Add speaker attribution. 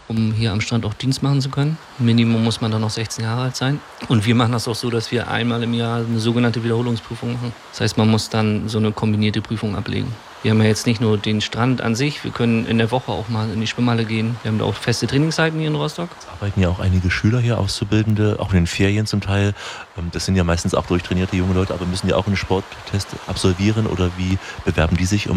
Speaker 1: um hier am Strand auch Dienst machen zu können. Minimum muss man dann noch 16 Jahre alt sein. Und wir machen das auch so, dass wir einmal im Jahr eine sogenannte Wiederholungsprüfung machen. Das heißt, man muss dann so eine kombinierte Prüfung ablegen. Wir haben ja jetzt nicht nur den Strand an sich, wir können in der Woche auch mal in die Schwimmhalle gehen. Wir haben da auch feste Trainingszeiten hier in Rostock.
Speaker 2: Es arbeiten ja auch einige Schüler hier, Auszubildende, auch in den Ferien zum Teil. Das sind ja meistens auch durchtrainierte junge Leute, aber müssen ja auch einen Sporttest absolvieren oder wie bewerben die sich um